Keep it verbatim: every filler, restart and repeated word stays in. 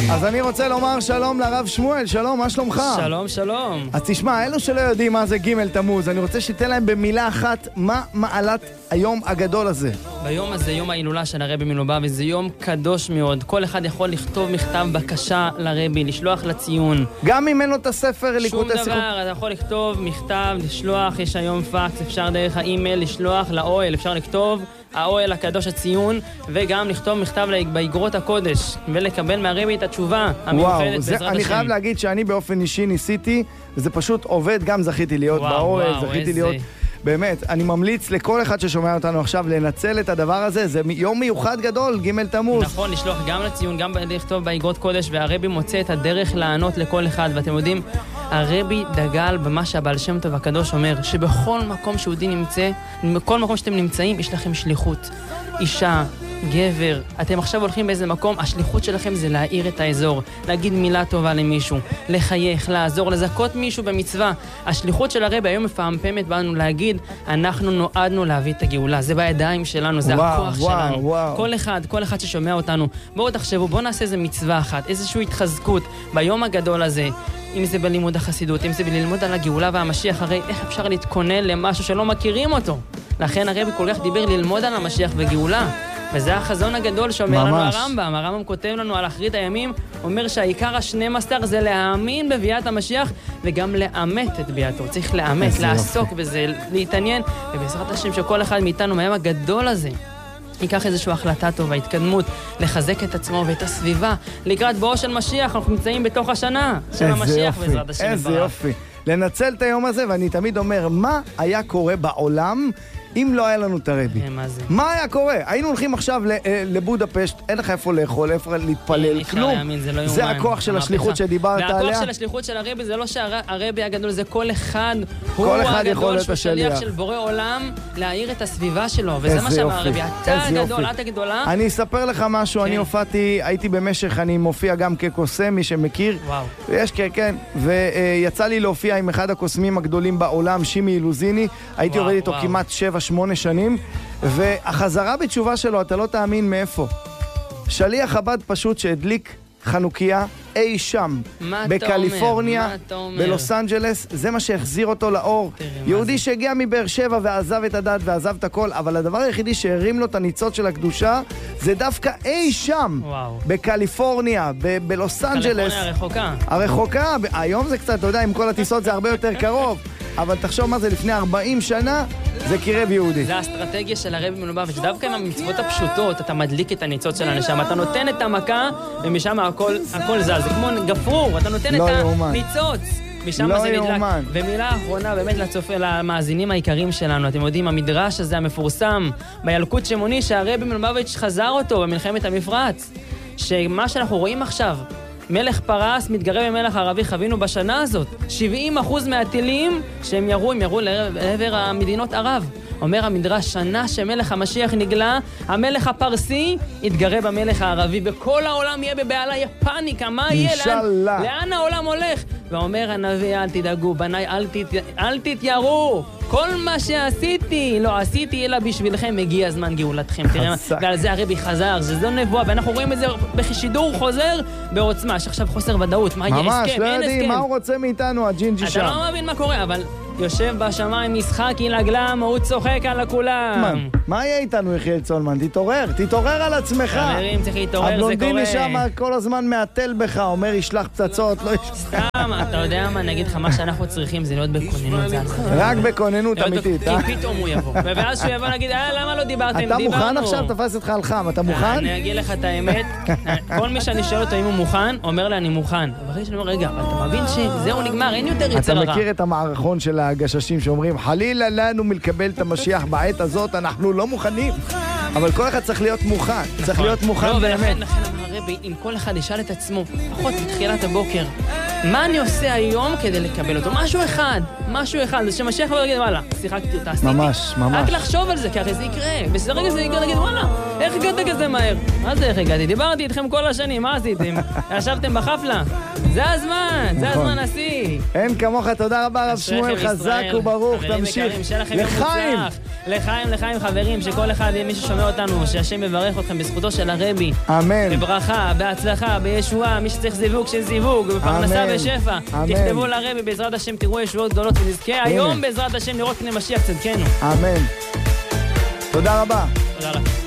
אז אני רוצה לומר שלום לרב שמואל, שלום, מה שלומך? שלום, שלום. אז תשמע, אלו שלא יודעים מה זה ג' תמוז, אני רוצה שתיתן להם במילה אחת מה מעלת היום הגדול הזה. ביום הזה, יום ההילולה של הרבי מלובביץ', זה יום קדוש מאוד. כל אחד יכול לכתוב מכתב בקשה לרבי, לשלוח לציון. גם אם אין לו את הספר ליקוטי שיחות. שיחות. שום דבר, אתה יכול לכתוב מכתב, לשלוח, יש היום פקס, אפשר דרך האימייל לשלוח לאוהל, אפשר לכתוב האוהל הקדוש הציון, וגם לכתוב מכתב באגרות הקודש, ולקבל מהרבי את התשובה המיוחדת בעזרת השם. אני חייב להגיד שאני באופן אישי ניסיתי, וזה פשוט עובד, גם זכיתי להיות באוהל, זכיתי להיות... באמת, אני ממליץ לכל אחד ששומע אותנו עכשיו לנצל את הדבר הזה, זה יום מיוחד גדול, ג' תמוז. נכון, לשלוח גם לציון, גם לכתוב באגרות קודש, והרבי מוצא את הדרך לענות לכל אחד, ואתם יודעים, הרבי דגל במה שהבעל שם טוב הקדוש אומר, שבכל מקום שיהודי נמצא, בכל מקום שאתם נמצאים, יש לכם שליחות. אישה, גבר, אתם עכשיו הולכים באיזה מקום, השליחות שלכם זה להאיר את האזור, להגיד מילה טובה למישהו, לחייך, לעזור, לזכות מישהו במצווה. השליחות של הרבי היום מפעמפמת בנו להגיד, אנחנו נועדנו להביא את הגאולה, זה בידיים שלנו, זה וואו, הכוח וואו, שלנו. וואו. כל אחד, כל אחד ששומע אותנו, בואו תחשבו, בואו נעשה איזה מצווה אחת, איזושהי התחזקות ביום הגדול הזה. אם זה בלימוד החסידות, אם זה בללמוד על הגאולה והמשיח, הרי איך אפשר להתכונן למשהו שלא מכירים אותו? לכן הרבי כל כך דיבר ללמוד על המשיח וגאולה. וזה החזון הגדול שאומר לנו הרמב"ם. הרמב"ם כותב לנו על אחרית הימים, אומר שהעיקר ה-שנים עשר זה להאמין בביאת המשיח וגם לאמת את ביאתו. צריך לאמת, לעסוק בזה, להתעניין, ובעזרת השם שכל אחד מאיתנו מהיום הגדול הזה ייקח איזושהי החלטה טובה, התקדמות, לחזק את עצמו ואת הסביבה. לקראת בואו של משיח, אנחנו נמצאים בתוך השנה של המשיח בעזרת השם. איזה יופי. לנצל את היום הזה, ואני תמיד אומר, מה היה קורה בעולם אם לא היה לנו את הרבי? מה זה? מה היה קורה? היינו הולכים עכשיו לבודפשט, אין לך איפה לאכול, איפה להתפלל, כלום. זה הכוח של השליחות שדיברת עליה. והכוח של השליחות של הרבי זה לא שהרבי הגדול, זה כל אחד, כל אחד יכול להיות השליח. הוא השליח של בורא עולם להאיר את הסביבה שלו, וזה מה שאמר הרבי, אתה הגדול, את הגדולה. אני אספר לך משהו, אני הופעתי, הייתי במשך, אני מופיע גם כקוסם, מי שמכיר. וואו. ויש כן, ויצא לי להופיע עם אחד הקוסמים הגדולים בעולם, שימי אילוזיני. הייתי עובד איתו כמעט שבע שמונה שנים, והחזרה בתשובה שלו, אתה לא תאמין מאיפה. שליח חב"ד פשוט שהדליק חנוכיה אי שם, בקליפורניה, בלוס אנג'לס, זה מה שהחזיר אותו לאור. יהודי שהגיע מבאר שבע ועזב את הדת ועזב את הכל, אבל הדבר היחידי שהרים לו את הניצוץ של הקדושה, זה דווקא אי שם, בקליפורניה, בלוס אנג'לס. קליפורניה הרחוקה. הרחוקה, היום זה קצת, אתה יודע, עם כל הטיסות זה הרבה יותר קרוב. אבל תחשוב מה זה לפני ארבעים שנה, זה קירב יהודי. זה האסטרטגיה של הרבי מלובביץ'. דווקא עם המצוות הפשוטות, אתה מדליק את הניצוץ של הנשמה. אתה נותן את המכה, ומשם הכל, הכל זז. זה כמו גפרור, אתה נותן לא את יאומן. הניצוץ. משם לא זה נדלק. יאומן. ומילה האחרונה, באמת לצופה, למאזינים העיקריים שלנו. אתם יודעים, המדרש הזה המפורסם, בילקוט שמוני, שהרבי מלובביץ' חזר אותו במלחמת המפרץ. שמה שאנחנו רואים עכשיו, מלך פרס מתגרה במלך ערבי, חווינו בשנה הזאת שבעים אחוז מהטילים שהם ירו, הם ירו לעבר המדינות ערב. אומר המדרש, שנה שמלך המשיח נגלה, המלך הפרסי יתגרה במלך הערבי, בכל העולם יהיה בבעלה, יהיה פאניקה, מה יהיה? לאן, לאן העולם הולך? ואומר הנביא, אל תדאגו, בניי, אל, תת, אל תתיירו, כל מה שעשיתי, לא עשיתי אלא בשבילכם, הגיע הזמן גאולתכם. תראה, ועל זה הרבי חזר, שזו נבואה, ואנחנו רואים את זה בשידור חוזר בעוצמה, שעכשיו חוסר ודאות, מה יהיה? הסכם, אין הסכם. ממש, לא יודעים, מה הוא רוצה מאיתנו, הג'ינג'י שם. אתה לא מבין מה קורה, אבל יושב בשמיים משחק ילגלם, הוא צוחק על כולם. מה יהיה איתנו יחיאל צולמן? תתעורר, תתעורר על עצמך. חברים, צריך להתעורר, זה קורה. הבלונדיני שם כל הזמן מעטל בך, אומר ישלח פצצות, לא ישלח. סתם, אתה יודע מה, נגיד לך, מה שאנחנו צריכים זה להיות בכוננות. רק בכוננות אמיתית, אה? כי פתאום הוא יבוא. ואז שהוא יבוא נגיד, אה, למה לא דיברתם? אתה מוכן עכשיו? תפס אותך על חם, אתה מוכן? אני אגיד לך את האמת, כל מי שאני שואל אותו אם הוא מוכן, אומר לי, אני מוכן. אבל שאני אומר, רגע, אבל אתה מבין שזהו נגמר, אין יותר יצר הרע. אתה מכיר את המערכון של הגששים שאומרים, חלילה לנו מלקבל את המשיח בעת הזאת, אנחנו לא מוכנים. אבל כל אחד צריך להיות מוכן, צריך להיות מוכן באמת. לכן אמר הרבי, אם כל אחד ישאל את עצמו, פחות בתחילת הבוקר, מה אני עושה היום כדי לקבל אותו? משהו אחד, משהו אחד, זה שמשיח לא יגיד, וואלה, שיחקתי אותה, עשיתי. ממש, ממש. רק לחשוב על זה, כי הרי זה יקרה. בסדר זה יקרה, נגיד, וואלה, איך הגעת כזה מהר? מה זה איך הגעתי? דיברתי איתכם כל השנים, מה עשיתם? ישבתם בחפלה? זה הזמן, זה הזמן השיא. אין כמוך, תודה רבה רב שמואל, חזק וברוך, תמשיך. לחיים. לחיים, לחיים חברים, שכל אחד, מי ששומע אותנו, שהשם יברך אתכם בזכותו של הרבי. אמן. בברכה, בהצלחה, בישועה, מי שצריך זיווג של זיווג, בפרנסה ושפע. תכתבו לרבי, בעזרת השם תראו ישועות גדולות ונזכה היום בעזרת השם לראות פני משיח צדקנו. אמן. תודה רבה. תודה לך.